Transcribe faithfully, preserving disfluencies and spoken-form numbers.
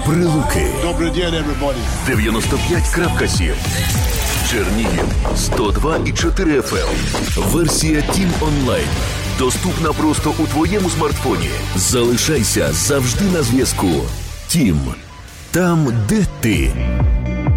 Прилуки Добрий день, everybody. дев'яносто п'ять крапка сім, Чернігів сто два і чотири еф ем. Версія Тім онлайн доступна просто у твоєму смартфоні. Залишайся завжди на зв'язку. Тім, там, де ти.